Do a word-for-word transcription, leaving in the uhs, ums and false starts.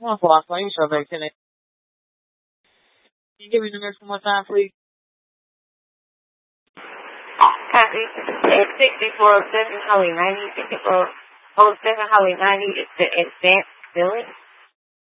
One for our claim survey today. Can you give me the numbers one more time, please? Copy. It's sixty-four oh seven Highway ninety, sixty-four oh seven Highway ninety, it's the advanced billing.